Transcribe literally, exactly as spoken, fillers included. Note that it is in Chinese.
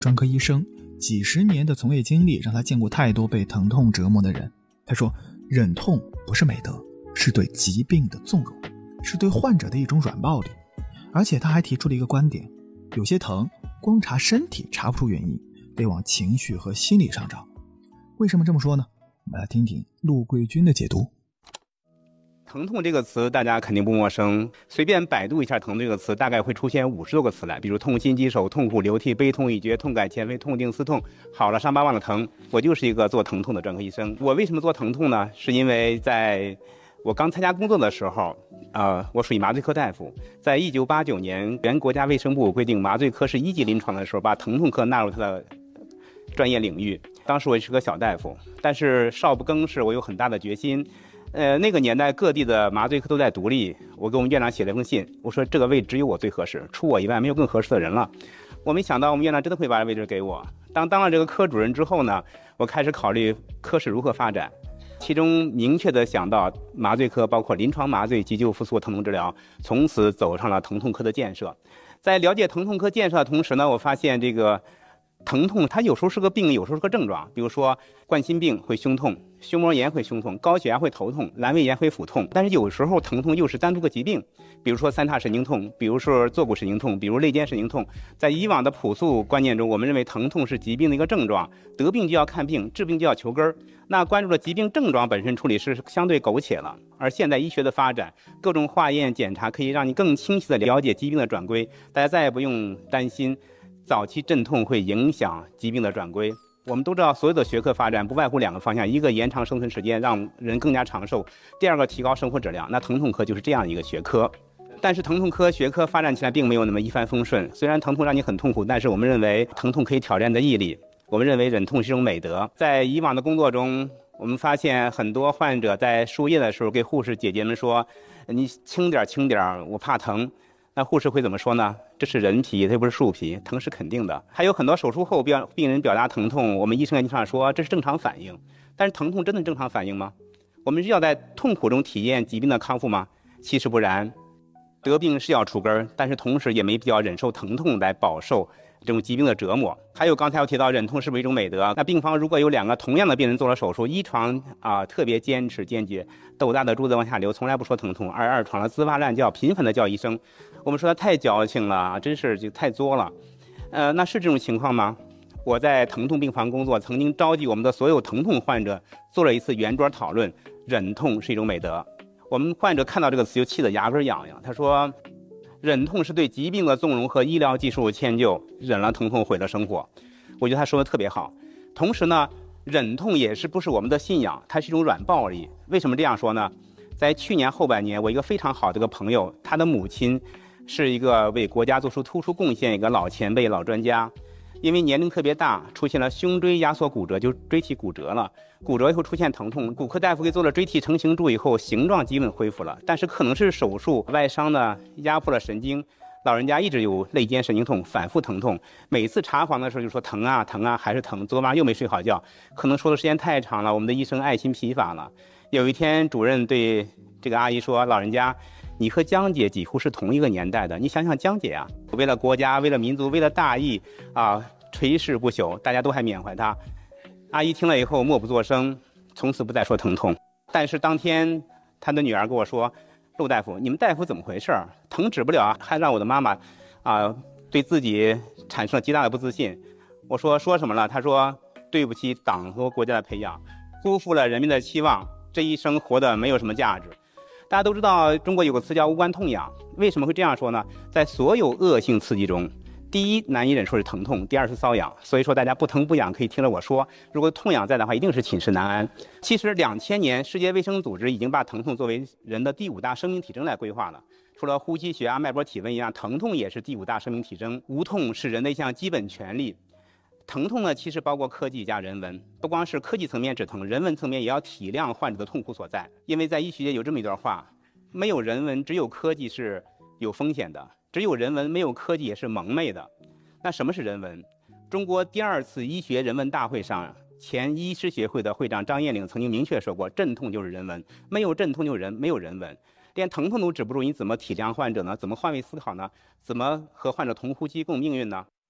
专科医生，几十年的从业经历让他见过太多被疼痛折磨的人。他说，忍痛不是美德，是对疾病的纵容，是对患者的一种软暴力。而且他还提出了一个观点，有些疼光查身体查不出原因，得往情绪和心理上找。为什么这么说呢？我们来听听陆桂军的解读。 疼痛这个词大家肯定不陌生，随便百度一下疼痛这个词，大概会出现五十多个词来，比如痛心疾首、痛苦流涕、悲痛欲绝、痛改前非、痛定思痛，好了伤疤忘了疼。我就是一个做疼痛的专科医生。我为什么做疼痛呢？是因为在我刚参加工作的时候，呃，我属于麻醉科大夫。在一九八九年，原国家卫生部规定麻醉科是一级临床的时候，把疼痛科纳入它的专业领域。当时我也是个小大夫，但是少不更事，我有很大的决心。呃，那个年代各地的麻醉科都在独立，我给我们院长写了封信，我说这个位置只有我最合适，除我以外没有更合适的人了。我没想到我们院长真的会把位置给我。当当了这个科主任之后呢，我开始考虑科室如何发展，其中明确的想到麻醉科包括临床麻醉、急救、复苏、疼痛治疗，从此走上了疼痛科的建设。在了解疼痛科建设的同时呢，我发现这个疼痛它有时候是个病，有时候是个症状。比如说冠心病会胸痛，胸膜炎会胸痛，高血压会头痛，阑尾炎会腹痛。但是有时候疼痛又是单独个疾病，比如说三叉神经痛，比如说坐骨神经痛，比如肋间神经痛。在以往的朴素观念中，我们认为疼痛是疾病的一个症状，得病就要看病，治病就要求根儿。那关注了疾病症状本身处理是相对苟且了。而现代医学的发展，各种化验检查可以让你更清晰地了解疾病的转归，大家再也不用担心早期阵痛会影响疾病的转归。我们都知道，所有的学科发展不外乎两个方向，一个延长生存时间，让人更加长寿；第二个提高生活质量。那疼痛科就是这样一个学科。但是疼痛科学科发展起来并没有那么一帆风顺，虽然疼痛让你很痛苦，但是我们认为疼痛可以挑战你的毅力。我们认为忍痛是一种美德。在以往的工作中，我们发现很多患者在输液的时候给护士姐姐们说，你轻点轻点，我怕疼。那护士会怎么说呢？这是人皮，它又不是树皮，疼是肯定的。还有很多手术后表病人表达疼痛，我们医生也经常说这是正常反应。但是疼痛真的是正常反应吗？我们是要在痛苦中体验疾病的康复吗？其实不然。得病是要除根，但是同时也没必要忍受疼痛来饱受这种疾病的折磨。还有刚才我提到忍痛是不是一种美德？那病房如果有两个同样的病人做了手术，一床啊特别坚持坚决，豆大的珠子往下流，从来不说疼痛；而二床的吱哇乱叫，频繁的叫医生。我们说他太矫情了，真是就太作了。呃，那是这种情况吗？我在疼痛病房工作，曾经召集我们的所有疼痛患者做了一次圆桌讨论，忍痛是一种美德。我们患者看到这个词就气得牙根痒痒，他说忍痛是对疾病的纵容和医疗技术迁就，忍了疼痛毁了生活。我觉得他说的特别好。同时呢，忍痛也是不是我们的信仰，它是一种软暴力。为什么这样说呢？在去年后半年，我一个非常好的一个朋友，他的母亲是一个为国家做出突出贡献一个老前辈老专家，因为年龄特别大，出现了胸椎压缩骨折，就椎体骨折了。骨折以后出现疼痛，骨科大夫给做了椎体成型柱以后，形状基本恢复了，但是可能是手术外伤呢压迫了神经，老人家一直有肋间神经痛，反复疼痛。每次查房的时候就说疼啊疼啊还是疼，昨晚又没睡好觉，可能说的时间太长了，我们的医生爱心疲乏了。有一天主任对这个阿姨说，老人家你和江姐几乎是同一个年代的，你想想江姐啊，为了国家为了民族为了大义啊垂世不朽，大家都还缅怀她。阿姨听了以后默不作声，从此不再说疼痛。但是当天她的女儿跟我说，陆大夫，你们大夫怎么回事？疼止不了，还让我的妈妈啊对自己产生了极大的不自信。我说说什么了？她说对不起党和国家的培养，辜负了人民的期望，这一生活的没有什么价值。大家都知道中国有个词叫无关痛痒，为什么会这样说呢？在所有恶性刺激中，第一难以忍受是疼痛，第二是瘙痒。所以说大家不疼不痒可以听着我说，如果痛痒在的话，一定是寝食难安。其实两千年世界卫生组织已经把疼痛作为人的第五大生命体征来规划了。除了呼吸、血压、脉搏、体温一样，疼痛也是第五大生命体征。无痛是人的一项基本权利。疼痛呢，其实包括科技加人文，不光是科技层面止疼，人文层面也要体谅患者的痛苦所在。因为在医学界有这么一段话，没有人文，只有科技是有风险的。只有人文没有科技也是蒙昧的。那什么是人文？中国第二次医学人文大会上，前医师协会的会长张彦岭曾经明确说过，阵痛就是人文，没有阵痛就人没有人文。连疼痛都止不住，你怎么体谅患者呢？怎么换位思考呢？怎么和患者同呼吸共命运呢？